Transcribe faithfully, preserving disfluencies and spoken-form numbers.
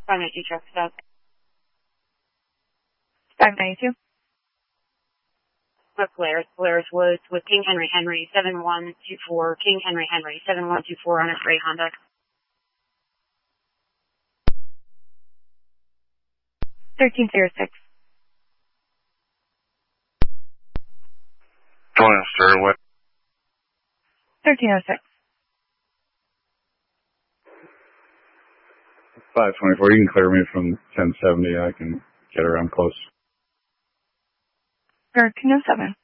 five ninety-two truck stop. five ninety-two. With Polaris, Polaris Woods with King Henry Henry, seven one two four, King Henry Henry, seven one two four on a gray Honda. thirteen oh six. Join Stairway. thirteen oh six. five twenty-four, you can clear me from ten seventy, I can get around close. thirteen oh seven.